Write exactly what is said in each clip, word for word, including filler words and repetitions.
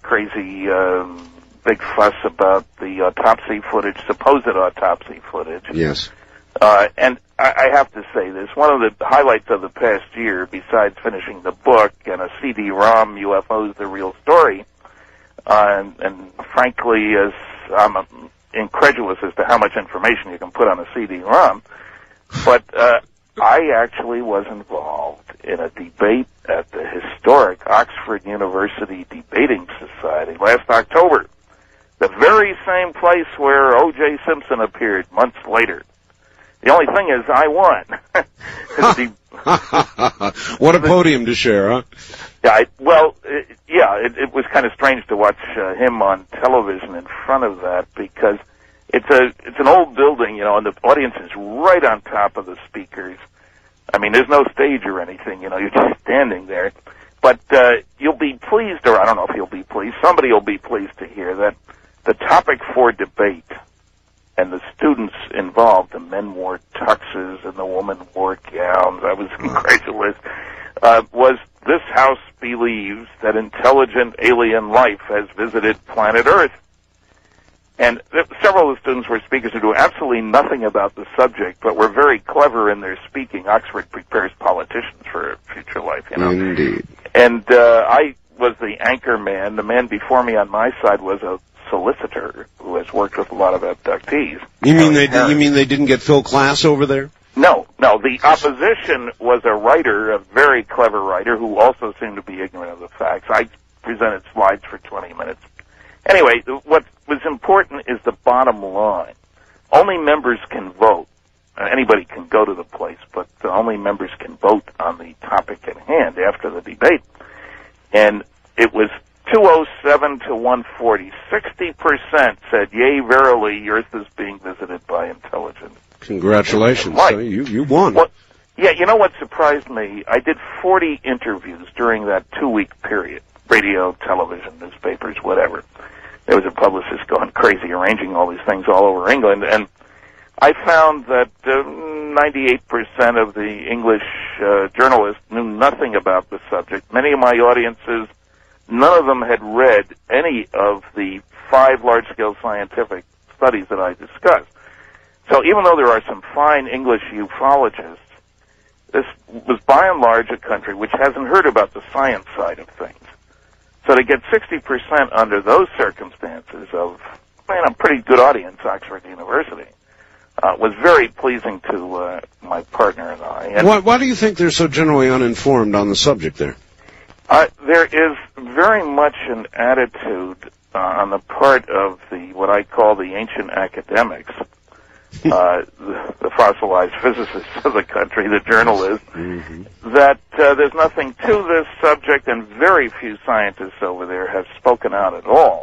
crazy uh, big fuss about the autopsy footage, supposed autopsy footage. Yes. Uh, and I, I have to say this, one of the highlights of the past year, besides finishing the book and a C D ROM, U F Os, The Real Story, uh, and, and frankly, as I'm incredulous as to how much information you can put on a C D ROM, but uh, I actually was involved in a debate at the historic Oxford University Debating Society last October, the very same place where O J Simpson appeared months later. The only thing is, I won. the, what a podium to share, huh? Yeah, I, well, it, yeah, it, it was kind of strange to watch uh, him on television in front of that, because it's a it's an old building, you know, and the audience is right on top of the speakers. I mean, there's no stage or anything, you know, you're just standing there. But uh, you'll be pleased, or I don't know if you'll be pleased, somebody will be pleased to hear that the topic for debate and the students involved, the men wore tuxes and the women wore gowns, I was incredulous, uh, was this house believes that intelligent alien life has visited planet Earth. And th- several of the students were speakers who knew absolutely nothing about the subject, but were very clever in their speaking. Oxford prepares politicians for future life, you know. Indeed. And uh, I was the anchor man. The man before me on my side was a solicitor who has worked with a lot of abductees. You mean they did, you mean they didn't get Phil Klass over there? No, no. The opposition was a writer, a very clever writer, who also seemed to be ignorant of the facts. I presented slides for twenty minutes. Anyway, what was important is the bottom line. Only members can vote. Uh, anybody can go to the place, but uh, only members can vote on the topic at hand after the debate. And it was two oh seven to one forty. sixty percent said, yea, verily, Earth is being visited by intelligence. Congratulations. Right. So you, you won. Well, yeah, you know what surprised me? I did forty interviews during that two-week period. Radio, television, newspapers, whatever. There was a publicist going crazy arranging all these things all over England, and I found that uh, ninety-eight percent of the English uh, journalists knew nothing about the subject. Many of my audiences, none of them had read any of the five large-scale scientific studies that I discussed. So even though there are some fine English ufologists, this was by and large a country which hasn't heard about the science side of things. So to get sixty percent under those circumstances of, man, a pretty good audience, Oxford University, uh, was very pleasing to uh, my partner and I. And why, why do you think they're so generally uninformed on the subject there? Uh, there is very much an attitude uh, on the part of the what I call the ancient academics, uh, the, the fossilized physicists of the country, the journalists, mm-hmm. that uh, there's nothing to this subject, and very few scientists over there have spoken out at all.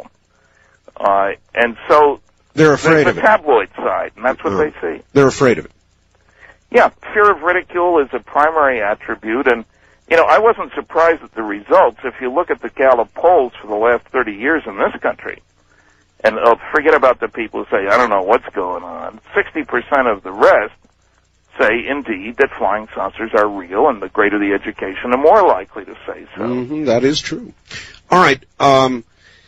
Uh, and so they're afraid there's of the tabloid side, and that's what oh. they see. They're afraid of it. Yeah, fear of ridicule is a primary attribute, and you know, I wasn't surprised at the results. If you look at the Gallup polls for the last thirty years in this country, and uh, forget about the people who say, I don't know what's going on, sixty percent of the rest say, indeed, that flying saucers are real, and the greater the education, the more likely to say so. Mm-hmm, that is true. All right, um,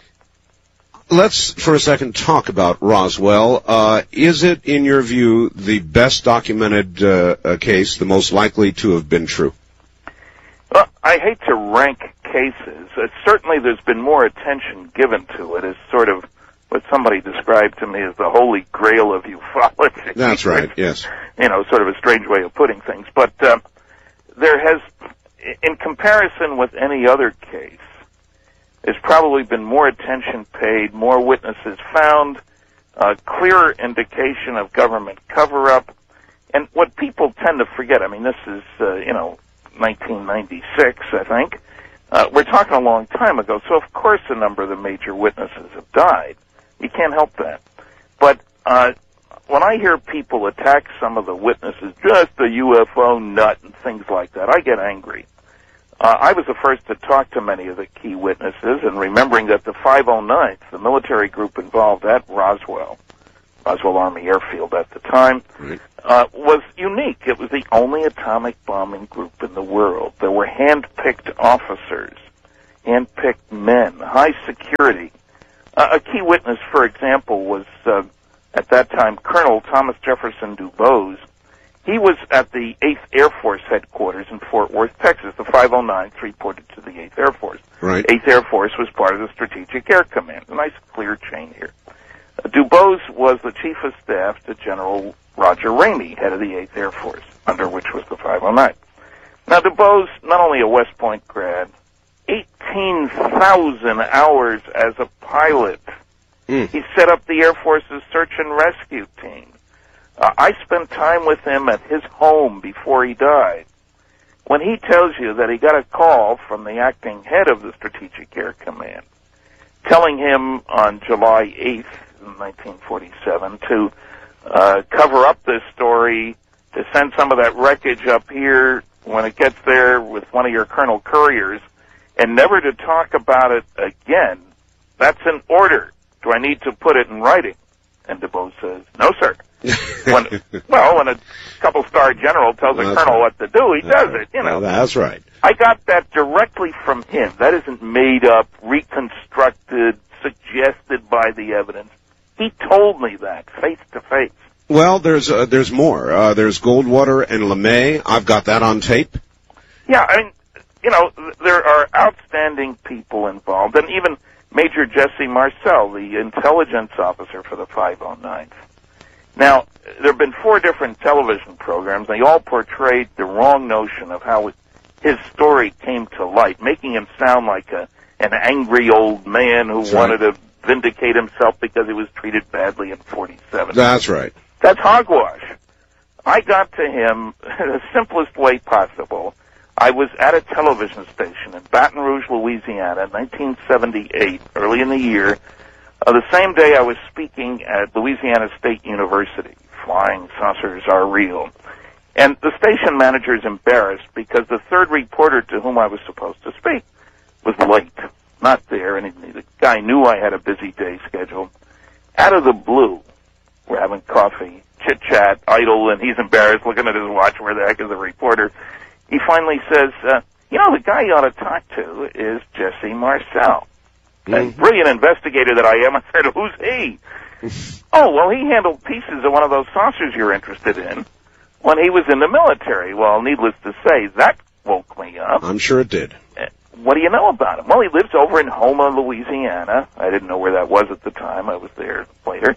let's for a second talk about Roswell. Uh, is it, in your view, the best documented uh, uh, case, the most likely to have been true? Well, I hate to rank cases. Uh, certainly there's been more attention given to it as sort of what somebody described to me as the holy grail of ufology. That's right, yes. You know, sort of a strange way of putting things. But uh, there has, in comparison with any other case, there's probably been more attention paid, more witnesses found, uh, clearer indication of government cover-up. And what people tend to forget, I mean, this is, uh, you know, nineteen ninety-six, I think. Uh, we're talking a long time ago, so of course a number of the major witnesses have died. You can't help that. But uh, when I hear people attack some of the witnesses, just a U F O nut and things like that, I get angry. Uh, I was the first to talk to many of the key witnesses, and remembering that the five oh ninth, the military group involved at Roswell, Roswell Army Airfield at the time, right. uh, was unique. It was the only atomic bombing group in the world. There were hand-picked officers hand-picked men, high security. Uh, a key witness, for example, was, uh, at that time, Colonel Thomas Jefferson Dubose. He was at the eighth Air Force headquarters in Fort Worth, Texas. The five oh ninth reported to the eighth Air Force. Right. eighth Air Force was part of the Strategic Air Command. A nice clear chain here. Uh, Dubose was the chief of staff to General Roger Ramey, head of the eighth Air Force, under which was the five oh nine. Now, Dubose, not only a West Point grad, eighteen thousand hours as a pilot. Mm. He set up the Air Force's search and rescue team. Uh, I spent time with him at his home before he died. When he tells you that he got a call from the acting head of the Strategic Air Command telling him on July eighth, nineteen forty-seven, to uh, cover up this story, to send some of that wreckage up here when it gets there with one of your Colonel Couriers, and never to talk about it again, that's an order. Do I need to put it in writing? And Dubose says, no, sir. when, well, when a couple-star general tells a that's colonel right. what to do, he that's does right. it, you know. Well, that's right. I got that directly from him. That isn't made up, reconstructed, suggested by the evidence. He told me that, face to face. Well, there's uh, there's more. Uh, there's Goldwater and LeMay. I've got that on tape. Yeah, I mean, you know, there are outstanding people involved, and even Major Jesse Marcel, the intelligence officer for the five oh ninth. Now, there have been four different television programs. They all portrayed the wrong notion of how his story came to light, making him sound like a an angry old man who That's wanted right. to vindicate himself because he was treated badly in forty-seven. That's right. That's hogwash. I got to him the simplest way possible. I was at a television station in Baton Rouge, Louisiana, in nineteen seventy-eight, early in the year. Uh, the same day I was speaking at Louisiana State University. Flying saucers are real. And the station manager is embarrassed because the third reporter to whom I was supposed to speak was late, not there, and he, the guy knew I had a busy day scheduled. Out of the blue, we're having coffee, chit-chat, idle, and he's embarrassed, looking at his watch, where the heck is the reporter? He finally says, uh, you know, the guy you ought to talk to is Jesse Marcel. Mm-hmm. And brilliant investigator that I am, I said, who's he? Oh, well, he handled pieces of one of those saucers you're interested in when he was in the military. Well, needless to say, that woke me up. I'm sure it did. What do you know about him? Well, he lives over in Houma, Louisiana. I didn't know where that was at the time. I was there later.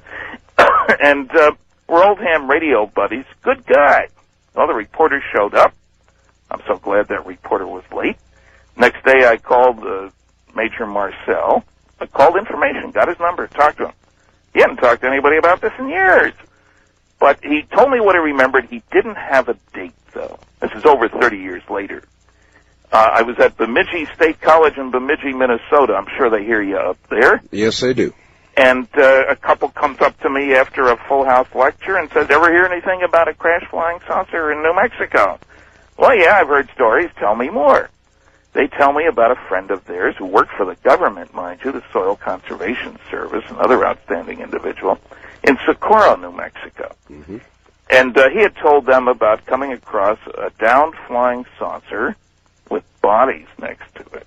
and uh, we're old ham radio buddies. Good guy. Well, the reporter showed up. I'm so glad that reporter was late. Next day, I called uh, Major Marcel. I called information, got his number, talked to him. He hadn't talked to anybody about this in years. But he told me what he remembered. He didn't have a date, though. This is over thirty years later. Uh, I was at Bemidji State College in Bemidji, Minnesota. I'm sure they hear you up there. Yes, they do. And uh, a couple comes up to me after a full house lecture and says, ever hear anything about a crash flying saucer in New Mexico? Well, yeah, I've heard stories. Tell me more. They tell me about a friend of theirs who worked for the government, mind you, the Soil Conservation Service, another outstanding individual, in Socorro, New Mexico. Mm-hmm. And uh, he had told them about coming across a downed flying saucer with bodies next to it.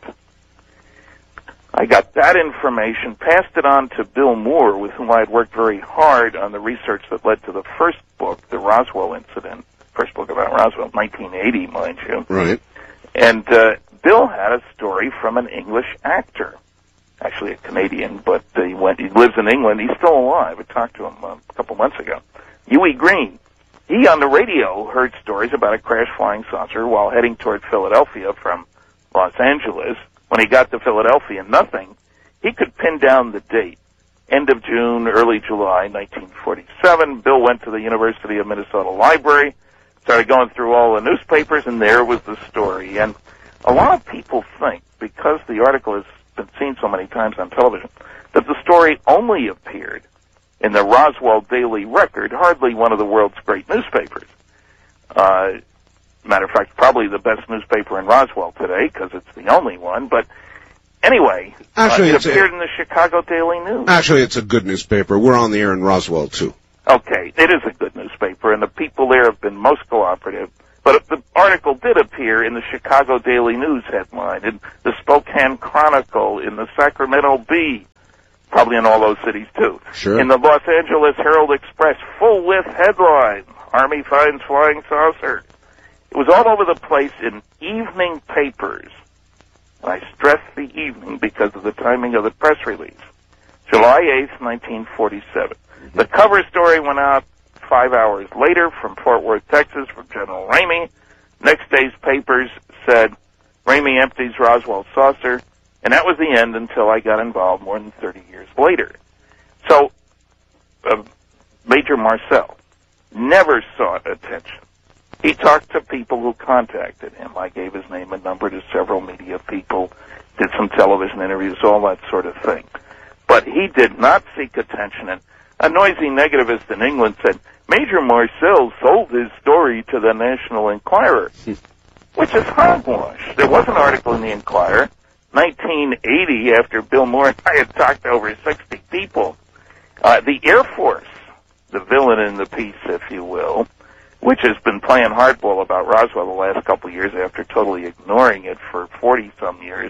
I got that information, passed it on to Bill Moore, with whom I had worked very hard on the research that led to the first book, the Roswell Incident, first book about Roswell, nineteen eighty, mind you. Right. And uh, Bill had a story from an English actor, actually a Canadian, but uh, he went. He lives in England. He's still alive. I talked to him uh, a couple months ago. Huey Green. He, on the radio, heard stories about a crash flying saucer while heading toward Philadelphia from Los Angeles. When he got to Philadelphia, nothing. He could pin down the date. End of June, early July, nineteen forty-seven. Bill went to the University of Minnesota Library, started going through all the newspapers, and there was the story. And a lot of people think, because the article has been seen so many times on television, that the story only appeared in the Roswell Daily Record, hardly one of the world's great newspapers. Uh, matter of fact, probably the best newspaper in Roswell today, because it's the only one. But anyway, Actually, uh, it it's appeared a, in the Chicago Daily News. Actually, it's a good newspaper. We're on the air in Roswell, too. Okay, it is a good newspaper, and the people there have been most cooperative. But the article did appear in the Chicago Daily News headline, in the Spokane Chronicle, in the Sacramento Bee, probably in all those cities too. Sure. In the Los Angeles Herald Express, full-width headline, Army finds flying saucer. It was all over the place in evening papers. And I stress the evening because of the timing of the press release. July eighth, nineteen forty-seven. The cover story went out five hours later from Fort Worth, Texas, from General Ramey. Next day's papers said, Ramey empties Roswell saucer, and that was the end until I got involved more than thirty years later. So, uh, Major Marcel never sought attention. He talked to people who contacted him. I gave his name and number to several media people, did some television interviews, all that sort of thing. But he did not seek attention, and a noisy negativist in England said, Major Marcel sold his story to the National Enquirer, which is hogwash. There was an article in the Enquirer, nineteen eighty, after Bill Moore and I had talked to over sixty people. Uh, the Air Force, the villain in the piece, if you will, which has been playing hardball about Roswell the last couple of years after totally ignoring it for forty-some years,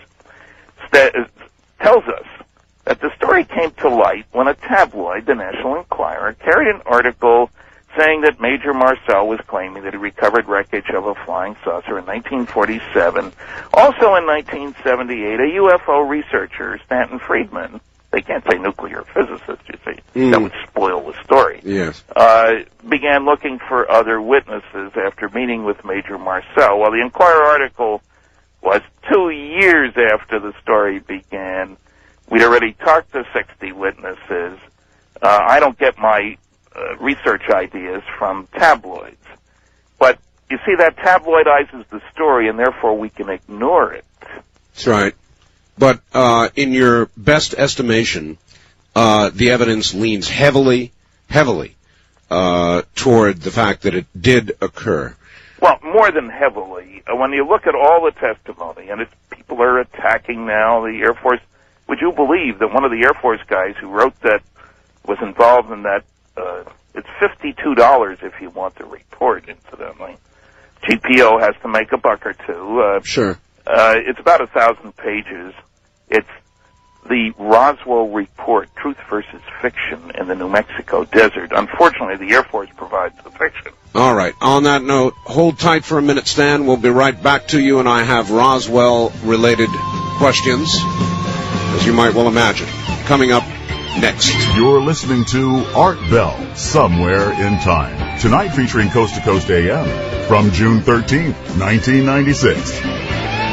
st- tells us that the story came to light when a tabloid, the National Enquirer, carried an article saying that Major Marcel was claiming that he recovered wreckage of a flying saucer in nineteen forty-seven. Also in nineteen seventy-eight, a U F O researcher, Stanton Friedman, they can't say nuclear physicist, you see, mm. that would spoil the story, yes. uh, began looking for other witnesses after meeting with Major Marcel. Well, the Enquirer article was two years after the story began. We'd already talked to sixty witnesses. Uh, I don't get my uh, research ideas from tabloids. But, you see, that tabloidizes the story, and therefore we can ignore it. That's right. But uh, in your best estimation, uh, the evidence leans heavily, heavily uh, toward the fact that it did occur. Well, more than heavily. Uh, when you look at all the testimony, and it's, people are attacking now the Air Force, would you believe that one of the Air Force guys who wrote that, was involved in that, uh, it's fifty-two dollars if you want the report, incidentally. G P O has to make a buck or two. Uh, sure. Uh, it's about a thousand pages. It's the Roswell Report, Truth versus Fiction in the New Mexico Desert. Unfortunately, the Air Force provides the fiction. All right. On that note, hold tight for a minute, Stan. We'll be right back to you, and I have Roswell-related questions, as you might well imagine, coming up next. You're listening to Art Bell, Somewhere in Time. Tonight featuring Coast to Coast A M from June thirteenth, nineteen ninety-six.